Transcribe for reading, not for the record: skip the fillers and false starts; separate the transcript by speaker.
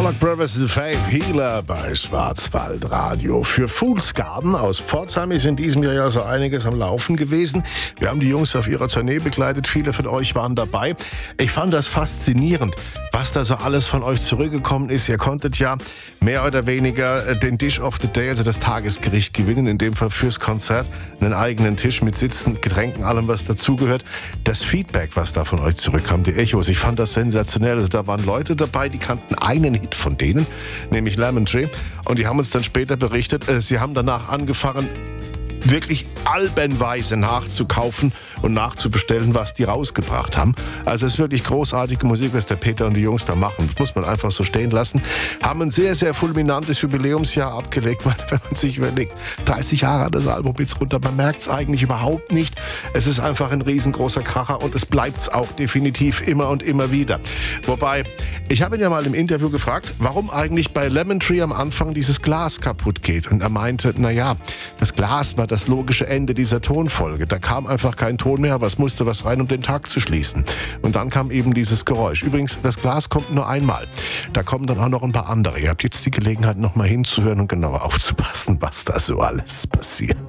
Speaker 1: Shamrock Brothers The Faith Healer bei Schwarzwaldradio. Für Fools Garden aus Pforzheim ist in diesem Jahr ja so einiges am Laufen gewesen. Wir haben die Jungs auf ihrer Tournee begleitet. Viele von euch waren dabei. Ich fand das faszinierend, was da so alles von euch zurückgekommen ist. Ihr konntet ja mehr oder weniger den Dish of the Day, also das Tagesgericht, gewinnen. In dem Fall fürs Konzert einen eigenen Tisch mit Sitzen, Getränken, allem, was dazugehört. Das Feedback, was da von euch zurückkam, die Echos, ich fand das sensationell. Also da waren Leute dabei, die kannten einen Hit von denen, nämlich Lemon Tree. Und die haben uns dann später berichtet, sie haben danach angefangen, wirklich albenweise nachzukaufen und nachzubestellen, was die rausgebracht haben. Also es ist wirklich großartige Musik, was der Peter und die Jungs da machen. Das muss man einfach so stehen lassen. Haben ein sehr, sehr fulminantes Jubiläumsjahr abgelegt, wenn man sich überlegt. 30 Jahre hat das Album jetzt runter. Man merkt es eigentlich überhaupt nicht. Es ist einfach ein riesengroßer Kracher und es bleibt es auch definitiv immer und immer wieder. Wobei, ich habe ihn ja mal im Interview gefragt, warum eigentlich bei Lemon Tree am Anfang dieses Glas kaputt geht. Und er meinte, naja, das Glas war das logische Ende dieser Tonfolge. Da kam einfach kein Ton mehr, aber es musste was rein, um den Takt zu schließen. Und dann kam eben dieses Geräusch. Übrigens, das Glas kommt nur einmal. Da kommen dann auch noch ein paar andere. Ihr habt jetzt die Gelegenheit, noch mal hinzuhören und genauer aufzupassen, was da so alles passiert.